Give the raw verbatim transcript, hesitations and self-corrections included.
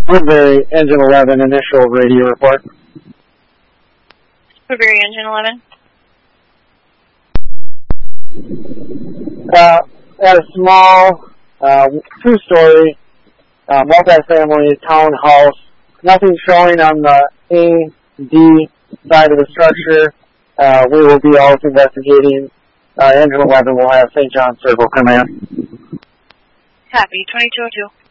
Woodbury, Engine eleven, initial radio report. Woodbury, Engine eleven. Uh, at a small, uh, two-story, uh, multi-family townhouse. Nothing showing on the A D side of the structure. Uh, we will be also investigating. Uh, Engine eleven will have Saint John Circle come in. Copy, twenty-two oh two.